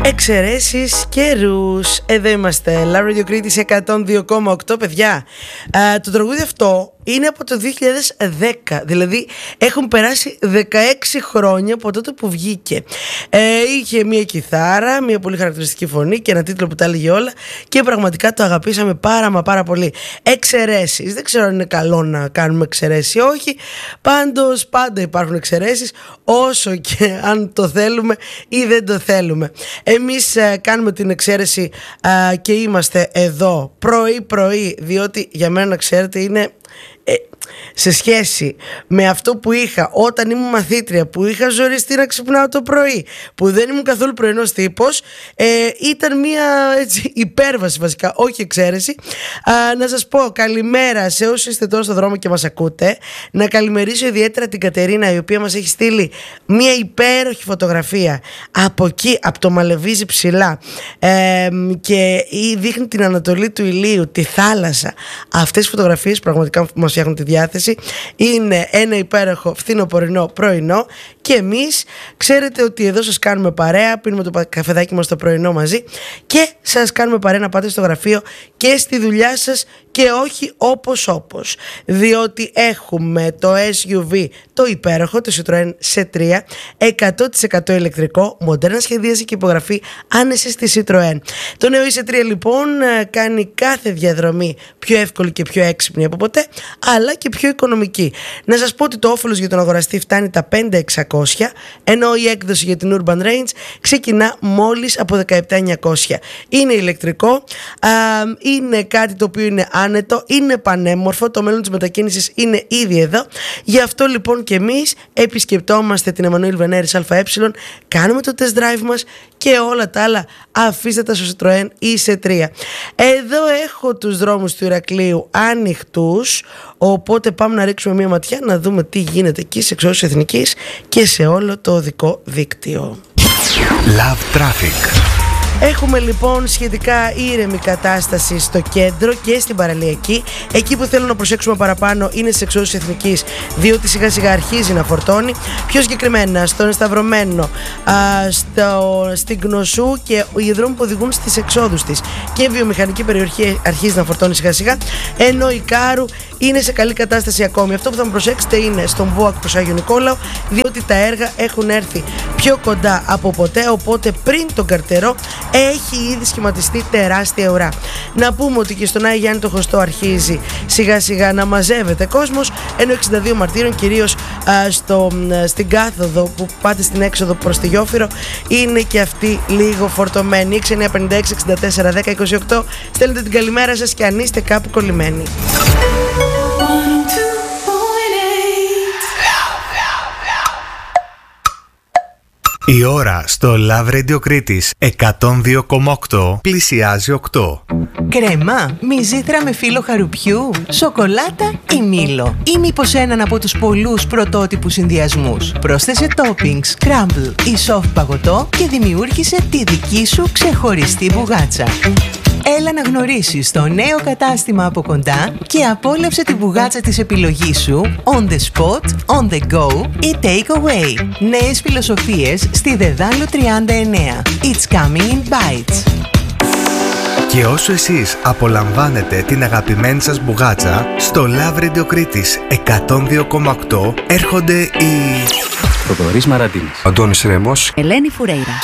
Εξαιρέσεις καιρούς. Εδώ είμαστε, Love Radio Κρήτης 102,8. Παιδιά, το τραγούδι αυτό είναι από το 2010. Δηλαδή έχουν περάσει 16 χρόνια από τότε που βγήκε. Είχε μια κιθάρα, μια πολύ χαρακτηριστική φωνή και ένα τίτλο που τα έλεγε όλα. Και πραγματικά το αγαπήσαμε πάρα πολύ. Εξαιρέσεις. Δεν ξέρω αν είναι καλό να κάνουμε εξαιρέσεις ή όχι. Πάντως πάντα υπάρχουν εξαιρέσεις, όσο και αν το θέλουμε ή δεν το θέλουμε. Εμείς κάνουμε την εξαίρεση και είμαστε εδώ πρωί, διότι για μένα, να ξέρετε, είναι σε σχέση με αυτό που είχα όταν ήμουν μαθήτρια, που είχα ζοριστεί να ξυπνάω το πρωί, που δεν ήμουν καθόλου πρωινός τύπος, ήταν μια έτσι, υπέρβαση βασικά, όχι εξαίρεση. Να σας πω καλημέρα σε όσους είστε τώρα στο δρόμο και μας ακούτε. Να καλημερίσω ιδιαίτερα την Κατερίνα, η οποία μας έχει στείλει μια υπέροχη φωτογραφία από εκεί, από το Μαλεβίζι ψηλά, και δείχνει την ανατολή του ηλίου, τη θάλασσα. Αυτές οι φωτογραφίες πραγματικά μας φτιάχνουν τη διάθεση. Είναι ένα υπέροχο φθινοπορεινό πρωινό και εμείς ξέρετε ότι εδώ σας κάνουμε παρέα, πίνουμε το καφεδάκι μας το πρωινό μαζί και σας κάνουμε παρέα να πάτε στο γραφείο και στη δουλειά σας, και όχι όπως, διότι έχουμε το SUV, το υπέροχο, το Citroën C3, 100% ηλεκτρικό, μοντέρνα σχεδίαση και υπογραφή άνεση στη Citroën. Το νέο C3 λοιπόν κάνει κάθε διαδρομή πιο εύκολη και πιο έξυπνη από ποτέ, αλλά και πιο οικονομική. Να σας πω ότι το όφελος για τον αγοραστή φτάνει τα 5.600, ενώ η έκδοση για την Urban Range ξεκινά μόλις από 17.900. Είναι ηλεκτρικό, είναι κάτι το οποίο είναι άνετο, είναι πανέμορφο, το μέλλον της μετακίνησης είναι ήδη εδώ. Γι' αυτό λοιπόν και εμείς επισκεπτόμαστε την Εμμανουήλ Βενέρης ΑΕ, κάνουμε το test drive μας και όλα τα άλλα αφήστε τα στο Citroën ή C3. Εδώ έχω τους δρόμους του Ηρακλείου ανοιχτούς, οπότε πάμε να ρίξουμε μια ματιά να δούμε τι γίνεται εκεί σε εξώσεις εθνικής και σε όλο το οδικό δίκτυο. Love Traffic. Έχουμε λοιπόν σχετικά ήρεμη κατάσταση στο κέντρο και στην παραλιακή. Εκεί που θέλω να προσέξουμε παραπάνω είναι στις εξώσεις εθνικής, διότι σιγά σιγά αρχίζει να φορτώνει. Πιο συγκεκριμένα στον Σταυρωμένο, στην Κνωσού και οι δρόμοι που οδηγούν στις εξόδους της, και η βιομηχανική περιοχή αρχίζει να φορτώνει σιγά σιγά, ενώ η Κάρου είναι σε καλή κατάσταση ακόμη. Αυτό που θα μου προσέξετε είναι στον Βόακ προς Άγιο Νικόλαο, διότι τα έργα έχουν έρθει πιο κοντά από ποτέ, οπότε πριν τον Καρτερό έχει ήδη σχηματιστεί τεράστια ουρά. Να πούμε ότι και στον Άη Γιάννη το Χωστό αρχίζει σιγά σιγά να μαζεύεται κόσμος, ενώ 62 Μαρτύρων, κυρίως στην κάθοδο που πάτε στην έξοδο προς τη Γιόφυρο, είναι και αυτή λίγο φορτωμένη. 6956 64 10 28. Στέλνετε την καλημέρα σας και αν είστε κάπου κολλημένοι. Η ώρα στο Love Radio Κρήτης 102,8 πλησιάζει 8. Κρέμα, μυζήθρα με φύλλο χαρουπιού, σοκολάτα ή μήλο, ή μήπως έναν από τους πολλούς πρωτότυπους συνδυασμούς. Πρόσθεσε toppings, crumble ή soft παγωτό και δημιούργησε τη δική σου ξεχωριστή μπουγάτσα. Έλα να γνωρίσεις το νέο κατάστημα από κοντά και απόλαυσε τη μπουγάτσα της επιλογής σου on the spot, on the go ή take away. Νέες φιλοσοφίες στη Δεδάλο 39. It's coming in bites. Και όσο εσείς απολαμβάνετε την αγαπημένη σας μπουγάτσα, στο Love Radio Κρήτης 102,8 έρχονται οι Θοδωρής Μαραντίνης, Αντώνης Ρέμος, Ελένη Φουρέιρα.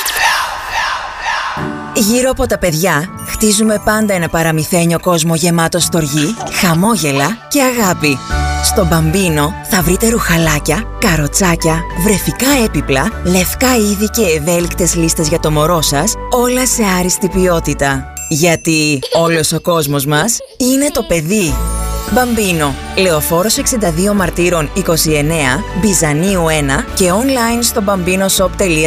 Γύρω από τα παιδιά χτίζουμε πάντα ένα παραμυθένιο κόσμο γεμάτο στοργή, χαμόγελα και αγάπη. Στο Μπαμπίνο θα βρείτε ρουχαλάκια, καροτσάκια, βρεφικά έπιπλα, λευκά είδη και ευέλικτες λίστες για το μωρό σας, όλα σε άριστη ποιότητα. Γιατί όλος ο κόσμος μας είναι το παιδί. Μπαμπίνο, Λεωφόρος 62 Μαρτύρων 29, Μπιζανίου 1 και online στο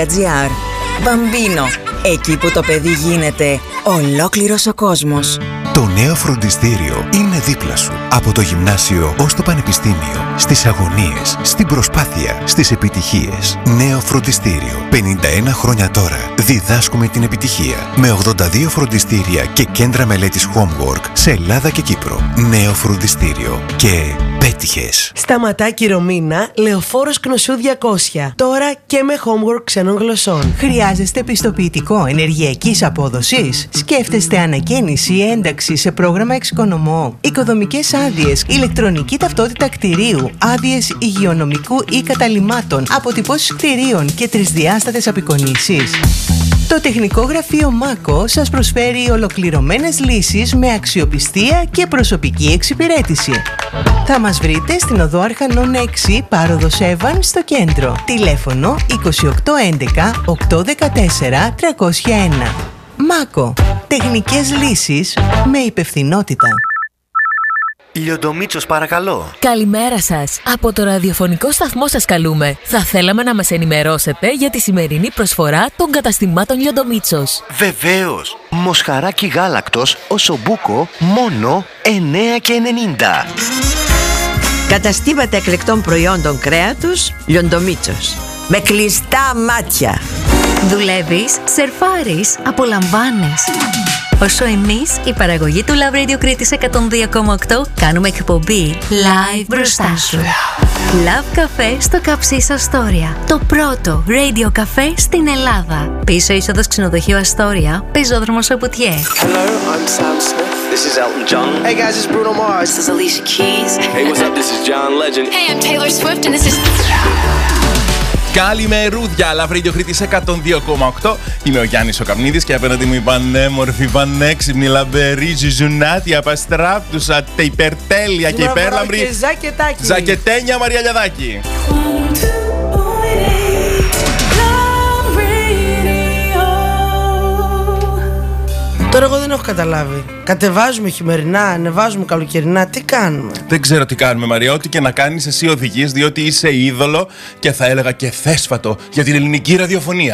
bambinoshop.gr. Μπαμπίνο, εκεί που το παιδί γίνεται ολόκληρος ο κόσμος. Το νέο φροντιστήριο είναι δίπλα σου. Από το γυμνάσιο ως το πανεπιστήμιο. Στις αγωνίες, στην προσπάθεια, στις επιτυχίες. Νέο φροντιστήριο. 51 χρόνια τώρα. Διδάσκουμε την επιτυχία. Με 82 φροντιστήρια και κέντρα μελέτης Homework σε Ελλάδα και Κύπρο. Νέο φροντιστήριο. Και πέτυχες. Σταματάκι Ρωμίνα, Λεωφόρος Κνωσιού 200. Τώρα και με Homework ξένων γλωσσών. Χρειάζεστε πιστοποιητικό ενεργειακής απόδοσης? Σκέφτεστε ανακαίνιση ή ένταξη σε πρόγραμμα εξοικονομώ? Οικοδομικές άδειες, ηλεκτρονική ταυτότητα κτηρίου, άδειες υγειονομικού ή καταλυμάτων, αποτυπώσεις κτηρίων και τρισδιάστατες απεικονίσεις? Το Τεχνικό Γραφείο ΜΑΚΟ σας προσφέρει ολοκληρωμένες λύσεις με αξιοπιστία και προσωπική εξυπηρέτηση. Θα μας βρείτε στην Οδό Αρχανών 6, Πάροδος Εύαν, στο κέντρο. Τηλέφωνο 2811 814 301. ΜΑΚΟ. Τεχνικές λύσεις με υπευθυνότητα. Λιοντομίτσος, παρακαλώ. Καλημέρα σας. Από το ραδιοφωνικό σταθμό σας καλούμε. Θα θέλαμε να μας ενημερώσετε για τη σημερινή προσφορά των καταστημάτων Λιοντομίτσος. Βεβαίως. Μοσχαράκι γάλακτος οσομπούκο μόνο 9,90. Καταστήματα εκλεκτών προϊόντων κρέατος Λιοντομίτσος. Με κλειστά μάτια. Δουλεύεις, σερφάρεις, απολαμβάνεις. Όσο εμείς, η παραγωγή του Love Radio Κρήτης 102,8, κάνουμε εκπομπή live μπροστά σου. Love Café στο Καψίς Αστόρια. Το πρώτο radio καφέ στην Ελλάδα. Πίσω είσοδος ξενοδοχείου Αστόρια, πεζόδρομος Απουτιέ. Hello, I'm Sam Smith. This is Elton John. Hey guys, it's Bruno Mars. This is Alicia Keys. Hey, what's up? This is John Legend. Hey, I'm Taylor Swift and this is... Καλημερούδια, Love Radio Κρήτης 102,8. Είμαι ο Γιάννης ο Καπνίδης και απέναντι μου η πανέμορφη, πανέξυπνη, λαμπερή, ζουζουνάτια, απαστράπτουσα, υπερτέλεια και υπέρλαμπρη Ζακετένια Μαρία Λιαδάκη. Τώρα εγώ δεν έχω καταλάβει. Κατεβάζουμε χειμερινά, ανεβάζουμε καλοκαιρινά. Τι κάνουμε? Δεν ξέρω τι κάνουμε, Μαρία. Ό,τι και να κάνεις εσύ οδηγείς, διότι είσαι είδωλο και θα έλεγα και θέσφατο για την ελληνική ραδιοφωνία.